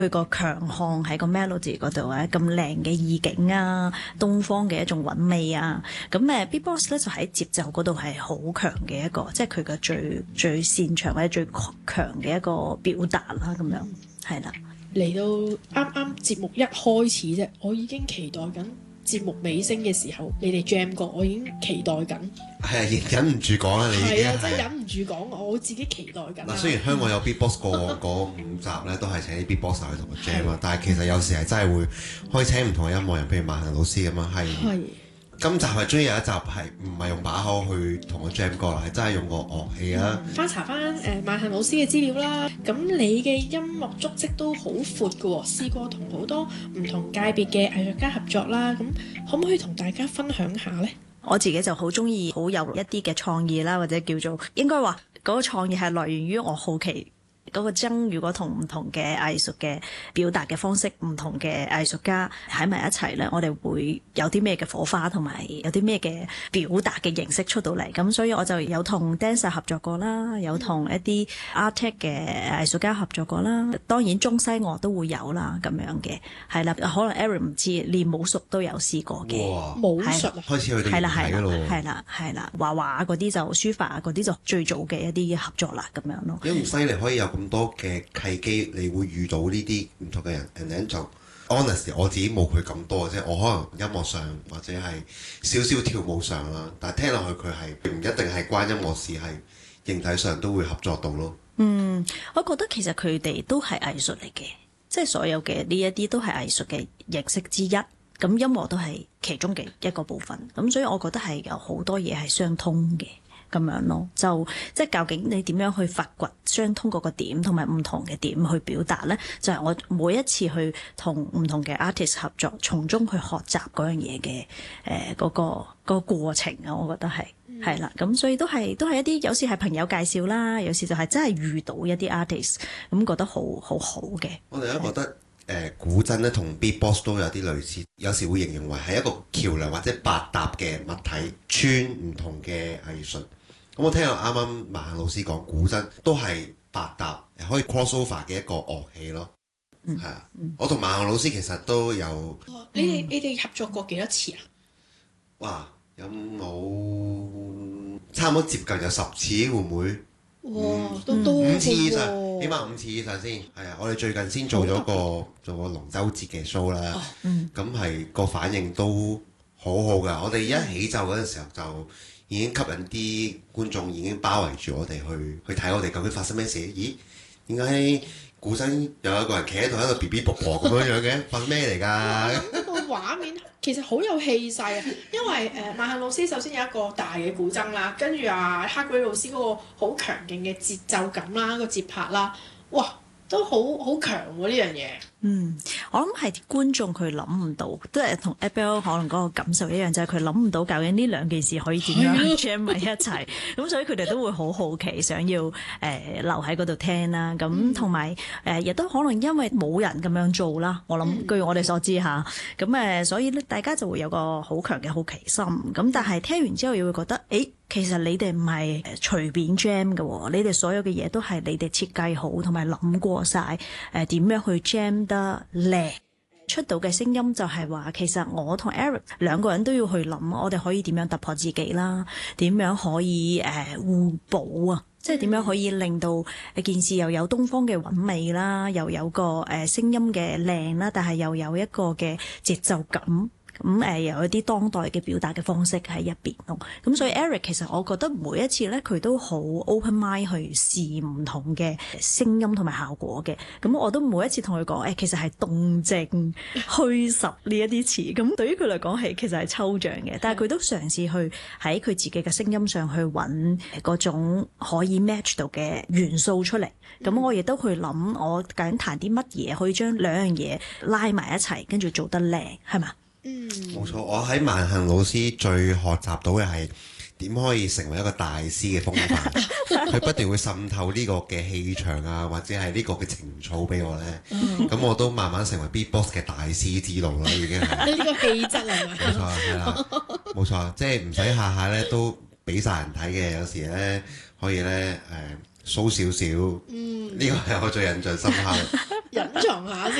佢個強項喺個 melody 嗰度啊，咁靚嘅意境啊，東方嘅一種韻味啊，咁Beatbox 咧就喺節奏嗰度係好強嘅一個，即係佢嘅最擅長或者最強嘅一個表達啦，咁樣係啦。 嚟到啱啱節目一開始啫，我已經期待緊節目尾聲嘅時候，你哋 jam 過，我已經期待緊。 係啊，忍唔住講啦，你已經係啊，真係忍唔住講，我自己期待緊。 嗱，雖然香港有 beatbox 嗰5集咧，都係請啲 beatboxer 去同佢 jam 啊，但係其實有時係真係會可以請唔同嘅音樂人，譬如萬恒老師咁樣係。今集係終於有一集係唔係用把口去同佢 jam 歌啦，係真係用個樂器啊。 翻查翻萬恒老師嘅資料啦，咁你嘅音樂足跡都好闊嘅喎，試過同好多唔同界別嘅藝術家合作啦，咁可唔可以同大家分享下呢？ 我自己就好中意好有一啲嘅創意啦，或者叫做應該話嗰個創意係來源於我好奇。嗰個爭，如果同唔同嘅藝術嘅表達嘅方式，唔同嘅藝術家喺埋一齊咧，我哋會有啲咩嘅火花，同埋有啲咩嘅表達嘅形式出到嚟。咁所以我就有同 dancer 合作過啦，有同一啲 art 嘅藝術家合作過啦。當然中西樂都會有啦，咁樣嘅係啦。可能 Eric 唔知，連武術都有試過嘅。 哇！ 武術啊， 開始去到年底咯喎。 係啦，畫畫嗰啲就書法嗰啲就最早嘅一啲合作啦，咁樣咯。 因為唔犀利，可以有咁多嘅契機，你會遇到呢啲唔同嘅人 and then 就 honestly 我自己冇佢咁多嘅啫，我可能音樂上或者係少少跳舞上啦，但係聽落去佢係唔一定係關音樂事，係形體上都會合作到咯。 我覺得其實佢哋都係藝術嚟嘅，即係所有嘅呢一啲都係藝術嘅形式之一，咁音樂都係其中嘅一個部分，咁所以我覺得係有好多嘢係相通嘅。咁樣咯，就即係究竟你點樣去發掘相通嗰個點，同埋唔同嘅點去表達咧？就係我每一次去同唔同嘅 artist 合作，從中去學習嗰樣嘢嘅嗰個過程啊，我覺得係啦。咁所以都係一啲有時係朋友介紹啦，有時就係真係遇到一啲 artist 咁覺得好嘅。 我哋都覺得古箏咧同 beatbox 都有啲類似，有時會形容為係一個橋梁或者百搭嘅物體，串唔同嘅藝術。咁我聽到啱啱萬恒老師講古箏都係百搭可以 cross over 嘅一個樂器咯，係啊。我同萬恒老師其實都有。 你哋合作過幾多次啊？ 哇，有冇差唔多接近有10次會唔會？ 哇，都多 5次以上，起碼5次以上先。係啊，我哋最近先做個龍舟節嘅 show 啦，咁係個反應都好好㗎。我哋一起奏嗰陣時候就已經吸引啲觀眾已經包圍住我哋去睇我哋究竟發生咩事？咦，點解古箏有一個人企喺度喺度 B B 卜卜咁樣嘅？發生咩嚟㗎？ 個畫面其實好有氣勢啊！因為萬恒老師首先有一個大嘅古箏啦，跟住黑鬼老師嗰個好強勁嘅節奏感啦，個節拍啦，哇，都好強喎呢樣嘢。 我諗係觀眾佢諗唔到，都係同 Abel 可能嗰個感受一樣，就係佢諗唔到究竟呢兩件事可以點樣 jam 埋一齊，咁所以佢哋都會好好奇，想要留喺嗰度聽啦。咁同埋亦都可能因為冇人咁樣做啦，我諗據我哋所知嚇，咁所以咧大家就會有個好強嘅好奇心。咁但係聽完之後又會覺得，其實你哋唔係隨便 jam 嘅喎，你哋所有嘅嘢都係你哋設計好同埋諗過晒點樣去 jam 得靚，出到嘅聲音就係話，其實我同 Eric 兩個人都要去諗，我哋可以點樣突破自己啦，點樣可以互補啊，即係點樣可以令到件事又有東方嘅韻味啦，又有個聲音嘅靚啦，但係又有一個嘅節奏感。咁有一啲當代嘅表達嘅方式喺入邊咯，咁所以 Eric 其實我覺得每一次咧佢都好 open mind 去試唔同嘅聲音同埋效果嘅，咁我都每一次同佢講其實係動靜虛實呢一啲詞，咁對於佢嚟講係其實係抽象嘅，但係佢都嘗試去喺佢自己嘅聲音上去揾嗰種可以 match 到嘅元素出嚟，咁我亦都去諗我究竟彈啲乜嘢可以將兩樣嘢拉埋一齊，跟住做得靚，係嘛？ 冇錯，我喺萬恒老師最學習到嘅係點可以成為一個大師嘅風範，佢不斷會滲透呢個嘅氣場啊，或者係呢個嘅情操俾我咧。咁我都慢慢成為 Beatbox 嘅大師之路啦，已經係。 呢個氣質係咪？ 冇錯，係啦，冇錯，即係唔使下下咧都俾晒人睇嘅，有時咧可以咧騷少少，呢個係我最印象深刻。 隱藏下先。